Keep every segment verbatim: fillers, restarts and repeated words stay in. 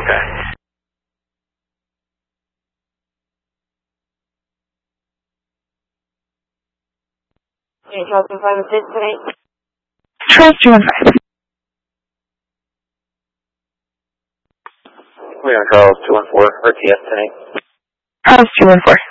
Okay. Okay, Charles one five, assist tonight. Charles two one five. We are Charles two one four, R T S tonight. Charles two one four.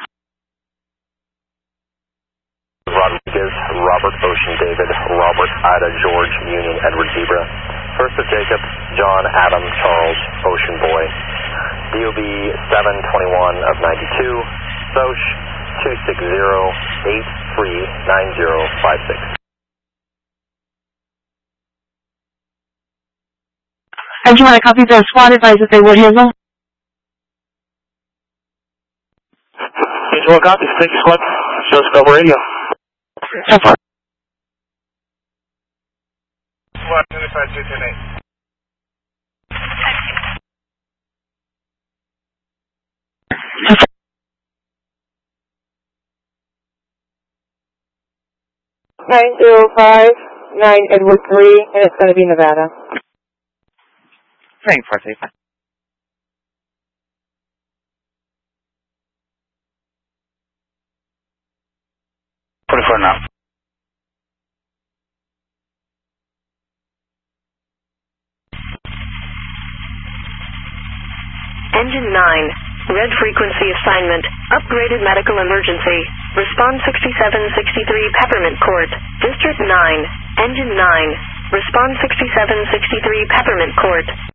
Rodriguez, Robert Ocean David, Robert Ida George Union Edward Zebra. First of Jacob, John Adam Charles Ocean Boy. D O B seven twenty-one of ninety-two, S O C H two six zero eight three nine zero five six. And do you want to copy the SWAT advice that they would handle? Visual copy, thank you, SWAT. Show scope radio. So far. SWAT, twenty-five two ten eight. nine zero five nine Edward three, and it's going to be Nevada. Thanks, four three five. twenty-four now. Engine nine, red frequency assignment, upgraded medical emergency, response sixty-seven sixty-three Peppermint Court, District nine, Engine nine, response sixty-seven sixty-three Peppermint Court.